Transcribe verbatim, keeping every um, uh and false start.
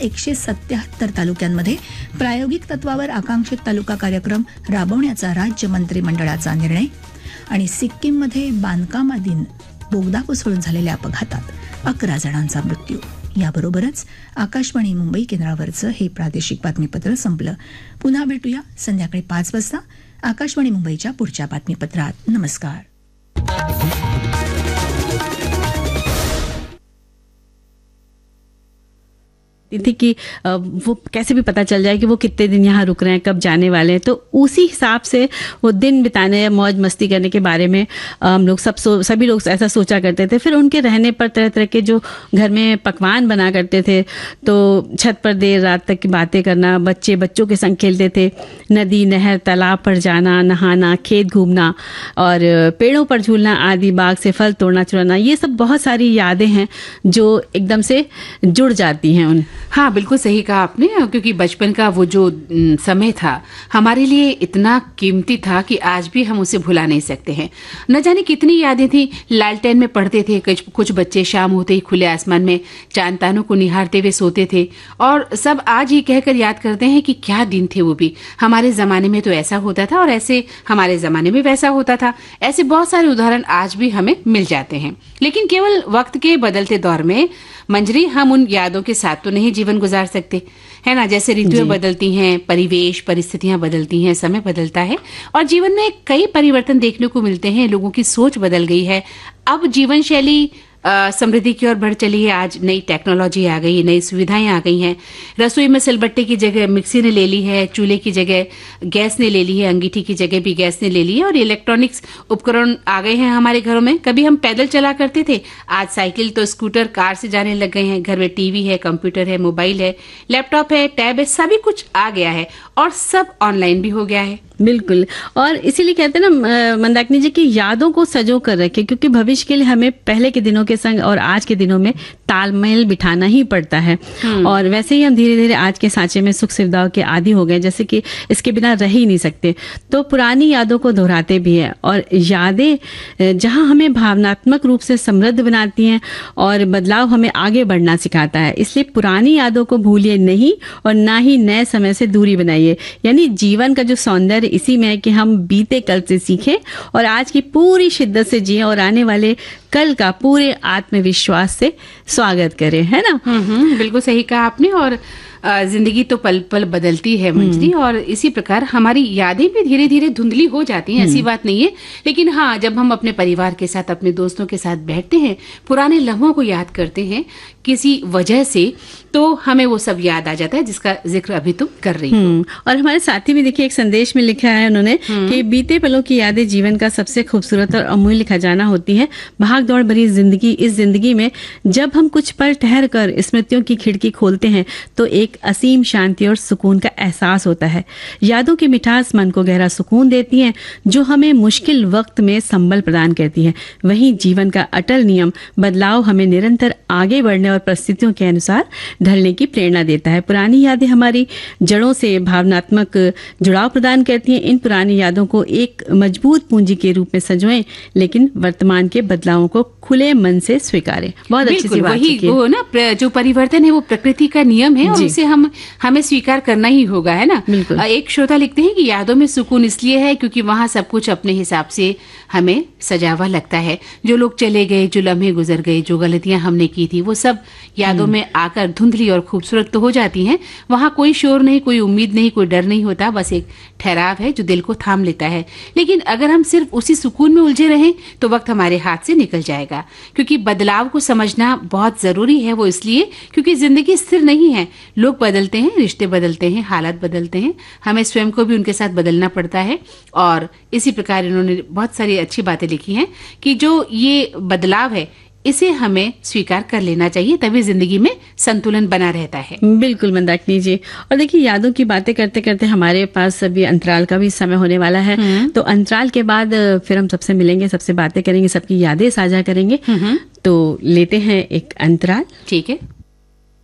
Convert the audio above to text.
एकशे सत्याहत्तर तालुक्यांमध्ये प्रायोगिक तत्वावर आकांक्षित तालुका कार्यक्रम राबवण्याचा राज्य मंत्रिमंडळाचा निर्णय. आणि सिक्कीममध्ये बांधकामाधीन बोगदा कोसळून झालेल्या अपघातात अकरा जणांचा मृत्यू. याबरोबरच आकाशवाणी मुंबई केंद्रावरचं हे प्रादेशिक बातमीपत्र संपलं. पुन्हा भेटूया संध्याकाळी पाच वाजता आकाशवाणी मुंबईच्या पुढच्या बातमीपत्रात. नमस्कार. थी कि वो कैसे भी पता चल जाए कि वो कितने दिन यहाँ रुक रहे हैं, कब जाने वाले हैं. तो उसी हिसाब से वो दिन बिताने, मौज मस्ती करने के बारे में हम लोग सब सो, सभी लोग ऐसा सोचा करते थे. फिर उनके रहने पर तरह तरह के जो घर में पकवान बना करते थे, तो छत पर देर रात तक की बातें करना, बच्चे बच्चों के संग खेलते थे, नदी नहर तालाब पर जाना, नहाना, खेत घूमना और पेड़ों पर झूलना आदि, बाग से फल तोड़ना चुराना, ये सब बहुत सारी यादें हैं जो एकदम से जुड़ जाती हैं उन. हाँ, बिल्कुल सही कहा आपने, क्योंकि बचपन का वो जो समय था हमारे लिए इतना कीमती था कि आज भी हम उसे भुला नहीं सकते हैं. न जाने कितनी यादें थी. लालटेन में पढ़ते थे, कुछ कुछ बच्चे शाम होते ही खुले आसमान में चांद तारों को निहारते हुए सोते थे, और सब आज ही कहकर याद करते हैं कि क्या दिन थे वो भी. हमारे जमाने में तो ऐसा होता था और ऐसे हमारे जमाने में वैसा होता था. ऐसे बहुत सारे उदाहरण आज भी हमें मिल जाते हैं. लेकिन केवल वक्त के बदलते दौर में मंजरी हम उन यादों के साथ तो नहीं जीवन गुजार सकते, है ना. जैसे ऋतुएं बदलती हैं, परिवेश परिस्थितियां बदलती हैं, समय बदलता है और जीवन में कई परिवर्तन देखने को मिलते हैं. लोगों की सोच बदल गई है. अब जीवन शैली समृद्धि की ओर बढ़ चली है. आज नई टेक्नोलॉजी आ गई, नई सुविधाएं आ गई हैं. रसोई में सिलबट्टे की जगह मिक्सी ने ले ली है, चूल्हे की जगह गैस ने ले ली है, अंगीठी की जगह भी गैस ने ले ली है, और इलेक्ट्रॉनिक्स उपकरण आ गए हैं हमारे घरों में. कभी हम पैदल चला करते थे, आज साइकिल तो स्कूटर कार से जाने लग गए हैं. घर में टीवी है, कंप्यूटर है, मोबाइल है, लैपटॉप है, टैब है, सभी कुछ आ गया है और सब ऑनलाइन भी हो गया है. बिल्कुल. और इसीलिए कहते हैं ना मंदाकिनी जी की यादों को सजो कर रखे, क्योंकि भविष्य के लिए हमें पहले के दिनों के संग और आज के दिनों में तालमेल बिठाना ही पड़ता है. और वैसे ही हम धीरे धीरे आज के सांचे में सुख सुविधाओं के आदी हो गए, जैसे कि इसके बिना रह ही नहीं सकते. तो पुरानी यादों को दोहराते भी है, और यादें जहां हमें भावनात्मक रूप से समृद्ध बनाती हैं और बदलाव हमें आगे बढ़ना सिखाता है. इसलिए पुरानी यादों को भूलिए नहीं और ना ही नए समय से दूरी बनाइए. यानी जीवन का जो सौंदर्य इसी में है कि हम बीते कल से सीखें और आज की पूरी शिद्दत से जिएं और आने वाले कल का पूरे आत्मविश्वास से स्वागत करें, है ना. हम्म बिल्कुल सही कहा आपने. और जिंदगी तो पल पल बदलती है मंजरी, और इसी प्रकार हमारी यादें भी धीरे धीरे धुंधली हो जाती हैं. ऐसी बात नहीं है. लेकिन हाँ, जब हम अपने परिवार के साथ, अपने दोस्तों के साथ बैठते हैं, पुराने लम्हों को याद करते हैं किसी वजह से, तो हमें वो सब याद आ जाता है जिसका जिक्र अभी तुम कर रही हो. और हमारे साथी भी देखिए एक संदेश में लिखा है उन्होंने कि बीते पलों की यादें जीवन का सबसे खूबसूरत और अमूल्य खजाना होती है. भाग दौड़ भरी जिंदगी, इस जिंदगी में जब हम कुछ पल ठहर कर स्मृतियों की खिड़की खोलते हैं तो एक असीम शांति और सुकून का एहसास होता है. यादों की मिठास मन को गहरा सुकून देती है, जो हमें मुश्किल वक्त में संबल प्रदान करती है. वहीं जीवन का अटल नियम बदलाव हमें निरंतर आगे बढ़ने और परिस्थितियों के अनुसार ढलने की प्रेरणा देता है. पुरानी यादें हमारी जड़ों से भावनात्मक जुड़ाव प्रदान करती हैं. इन पुरानी यादों को एक मजबूत पूंजी के रूप में सजोएं, लेकिन वर्तमान के बदलावों को खुले मन से स्वीकारें. बहुत अच्छी सी बात वही वो ना, जो परिवर्तन है वो प्रकृति का नियम है और उसे हम हमें स्वीकार करना ही होगा, है ना. एक श्रोता लिखते हैं कि यादों में सुकून इसलिए है क्योंकि वहाँ सब कुछ अपने हिसाब से हमें सजावा लगता है. जो लोग चले गए, जो लम्हे गुजर गए, जो गलतियां हमने की थी, वो सब यादों में आकर धुंधली और खूबसूरत तो हो जाती हैं. वहाँ कोई शोर नहीं, कोई उम्मीद नहीं, कोई डर नहीं होता. बस एक ठहराव है जो दिल को थाम लेता है. लेकिन अगर हम सिर्फ उसी सुकून में उलझे रहें तो वक्त हमारे हाथ से निकल जाएगा. क्योंकि बदलाव को समझना बहुत जरूरी है. वो इसलिए क्योंकि जिंदगी स्थिर नहीं है. लोग बदलते हैं, रिश्ते बदलते हैं, हालात बदलते हैं. हमें स्वयं को भी उनके साथ बदलना पड़ता है. और इसी प्रकार इन्होंने बहुत सारी अच्छी बातें लिखी हैं कि जो ये बदलाव है इसे हमें स्वीकार कर लेना चाहिए, तभी जिंदगी में संतुलन बना रहता है. बिल्कुल मंदाकिनी जी. और देखिए यादों की बातें करते करते हमारे पास अभी अंतराल का भी समय होने वाला है. तो अंतराल के बाद फिर हम सबसे मिलेंगे, सबसे बातें करेंगे, सबकी यादें साझा करेंगे. तो लेते हैं एक अंतराल. ठीक है.